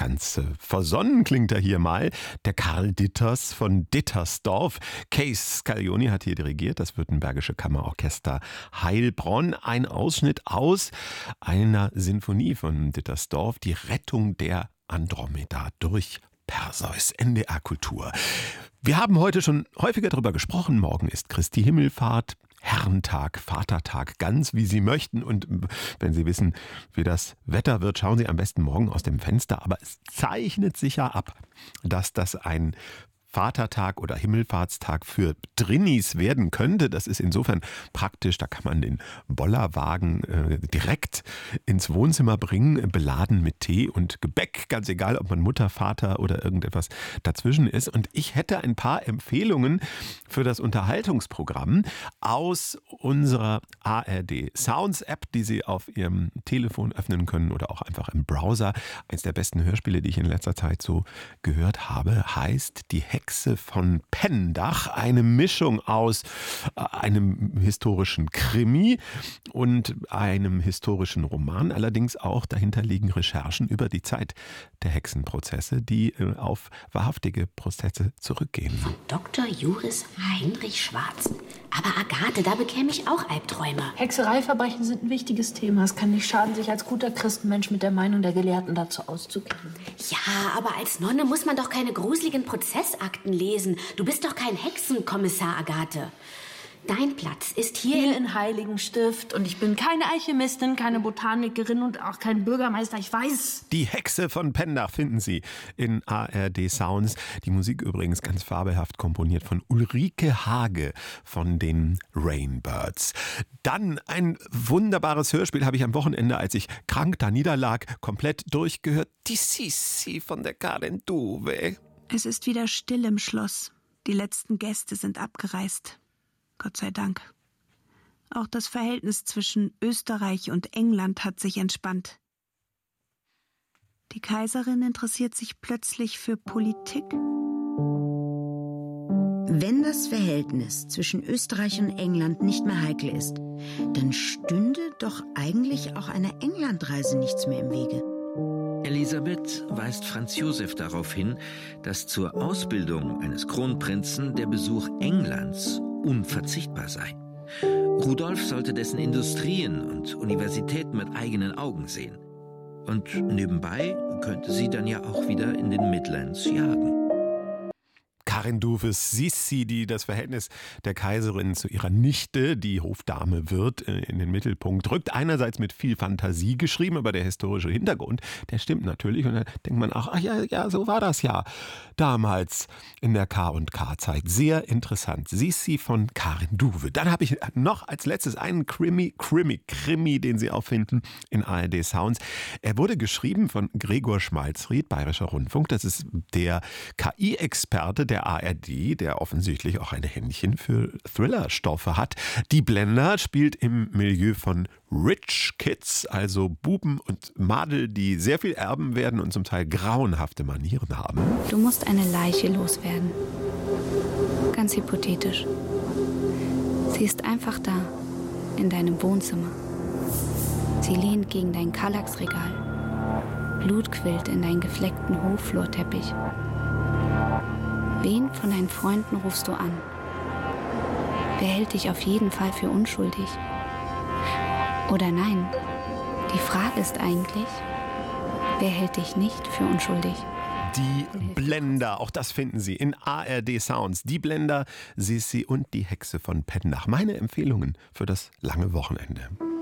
Ganz versonnen klingt er hier mal. Der Karl Ditters von Dittersdorf. Cees Scaglioni hat hier dirigiert, das Württembergische Kammerorchester Heilbronn. Ein Ausschnitt aus einer Sinfonie von Dittersdorf, die Rettung der Andromeda durch Perseus. NDR Kultur. Wir haben heute schon häufiger darüber gesprochen. Morgen ist Christi Himmelfahrt. Herrentag, Vatertag, ganz wie Sie möchten. Und wenn Sie wissen, wie das Wetter wird, schauen Sie am besten morgen aus dem Fenster. Aber es zeichnet sich ja ab, dass das ein Vatertag oder Himmelfahrtstag für Drinnis werden könnte. Das ist insofern praktisch, da kann man den Bollerwagen direkt ins Wohnzimmer bringen, beladen mit Tee und Gebäck, ganz egal, ob man Mutter, Vater oder irgendetwas dazwischen ist. Und ich hätte ein paar Empfehlungen für das Unterhaltungsprogramm aus unserer ARD Sounds App, die Sie auf Ihrem Telefon öffnen können oder auch einfach im Browser. Eines der besten Hörspiele, die ich in letzter Zeit so gehört habe, heißt Die Hexe von Pendach, eine Mischung aus einem historischen Krimi und einem historischen Roman. Allerdings auch dahinter liegen Recherchen über die Zeit der Hexenprozesse, die auf wahrhaftige Prozesse zurückgehen. Von Dr. Juris Heinrich Schwarz. Aber Agathe, da bekäme ich auch Albträume. Hexereiverbrechen sind ein wichtiges Thema. Es kann nicht schaden, sich als guter Christenmensch mit der Meinung der Gelehrten dazu auszukennen. Ja, aber als Nonne muss man doch keine gruseligen Prozessakten lesen. Du bist doch kein Hexenkommissar, Agathe. Dein Platz ist Hier in Heiligenstift. Und ich bin keine Alchemistin, keine Botanikerin und auch kein Bürgermeister, ich weiß. Die Hexe von Pendach finden Sie in ARD Sounds. Die Musik übrigens ganz fabelhaft komponiert von Ulrike Hage von den Rainbirds. Dann ein wunderbares Hörspiel habe ich am Wochenende, als ich krank da niederlag, komplett durchgehört. Die Sissi von der Karen Duve. Es ist wieder still im Schloss. Die letzten Gäste sind abgereist. Gott sei Dank. Auch das Verhältnis zwischen Österreich und England hat sich entspannt. Die Kaiserin interessiert sich plötzlich für Politik. Wenn das Verhältnis zwischen Österreich und England nicht mehr heikel ist, dann stünde doch eigentlich auch einer Englandreise nichts mehr im Wege. Elisabeth weist Franz Josef darauf hin, dass zur Ausbildung eines Kronprinzen der Besuch Englands unverzichtbar sei. Rudolf sollte dessen Industrien und Universitäten mit eigenen Augen sehen. Und nebenbei könnte sie dann ja auch wieder in den Midlands jagen. Karen Duves Sissi, die das Verhältnis der Kaiserin zu ihrer Nichte, die Hofdame wird, in den Mittelpunkt rückt. Einerseits mit viel Fantasie geschrieben, aber der historische Hintergrund, der stimmt natürlich. Und dann denkt man auch, ach ja, so war das ja damals in der K&K-Zeit. Sehr interessant. Sissi von Karen Duve. Dann habe ich noch als letztes einen Krimi, den Sie auch finden in ARD Sounds. Er wurde geschrieben von Gregor Schmalzried, Bayerischer Rundfunk. Das ist der KI-Experte der ARD, der offensichtlich auch ein Händchen für Thriller-Stoffe hat. Die Blender spielt im Milieu von Rich Kids, also Buben und Madel, die sehr viel erben werden und zum Teil grauenhafte Manieren haben. Du musst eine Leiche loswerden. Ganz hypothetisch. Sie ist einfach da, in deinem Wohnzimmer. Sie lehnt gegen dein Kallaxregal. Blut quillt in deinen gefleckten Hofflurteppich. Wen von deinen Freunden rufst du an? Wer hält dich auf jeden Fall für unschuldig? Oder nein, die Frage ist eigentlich, wer hält dich nicht für unschuldig? Die Blender, auch das finden Sie in ARD Sounds. Die Blender, Sissi und die Hexe von Pendach. Meine Empfehlungen für das lange Wochenende.